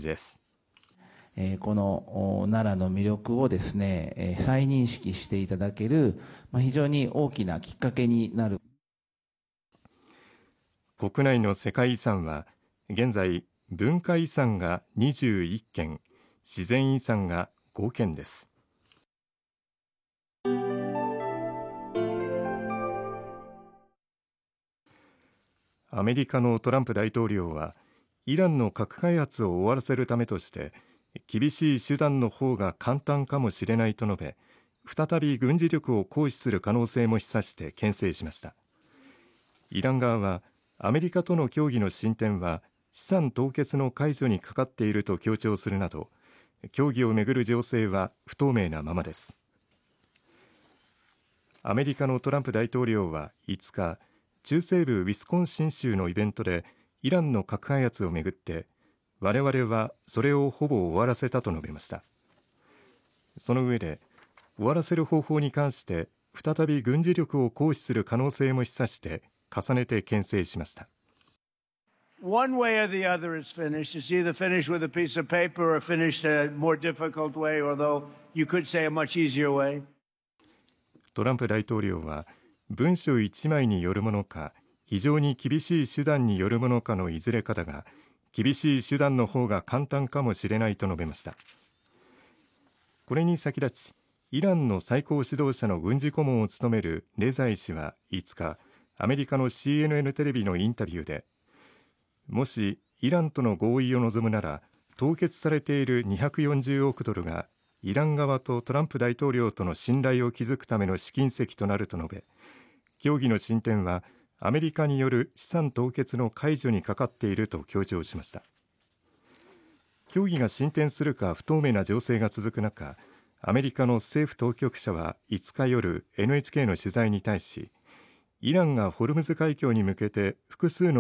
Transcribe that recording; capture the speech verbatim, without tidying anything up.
です。 この奈良の魅力をですね、再認識していただける非常に大きなきっかけになる。 国内の世界遺産は現在文化遺産がにじゅういっけん、自然遺産がごけんです。アメリカのトランプ大統領はイランの核開発を終わらせるためとして厳しい手段の方が簡単かもしれないと述べ、再び軍事力を行使する可能性も示唆して牽制しました。イラン側はアメリカとの協議の進展は資産凍結の解除にかかっていると強調するなど、協議をめぐる情勢は不透明なままです。アメリカのトランプ大統領はいつか、中西部ウィスコンシン州のイベントでイランの核開発をめぐって我々はそれをほぼ終わらせたと述べました。その上で終わらせる方法に関して再び軍事力を行使する可能性も示唆して重ねて牽制しました。 One way or the other is finished. It's either finished with a piece of paper or finished a more difficult way, although you could say a much easier way. トランプ大統領は文書一枚によるものか非常に厳しい手段によるものかのいずれかだが、厳しい手段の方が簡単かもしれないと述べました。これに先立ちイランの最高指導者の軍事顧問を務めるレザイ氏はいつかアメリカの シーエヌエヌ テレビのインタビューで、もしイランとの合意を望むなら凍結されているにひゃくよんじゅうおくドルがイラン側とトランプ大統領との信頼を築くための試金石となると述べ、協議の進展はアメリカによる資産凍結の解除にかかっていると強調しました。協議が進展するか不透明な情勢が続く中、アメリカの政府当局者はいつか夜 エヌエイチケー の取材に対し、イランがホルムズ海峡に向けて複数の